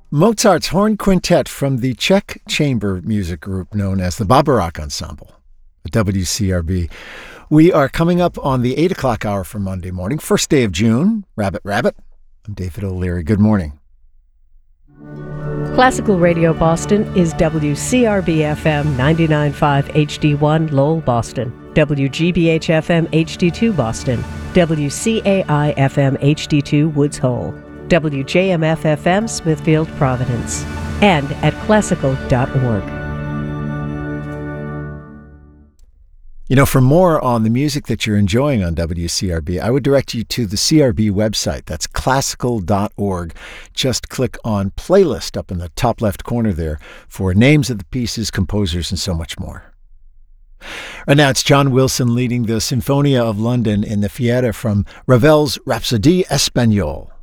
Mozart's Horn Quintet from the Czech chamber music group known as the Babarok Ensemble at WCRB. We are coming up on the 8 o'clock hour for Monday morning, first day of June. Rabbit, rabbit. I'm David O'Leary. Good morning. Classical Radio Boston is WCRB-FM 99.5 HD1 Lowell, Boston, WGBH-FM HD2 Boston, WCAI-FM HD2 Woods Hole, WJMF-FM Smithfield, Providence, and at classical.org. You know, for more on the music that you're enjoying on WCRB, I would direct you to the CRB website. That's classical.org. Just click on playlist up in the top left corner there for names of the pieces, composers, and so much more. Right now, it's John Wilson leading the Sinfonia of London in the Fiera from Ravel's Rhapsodie Espagnole.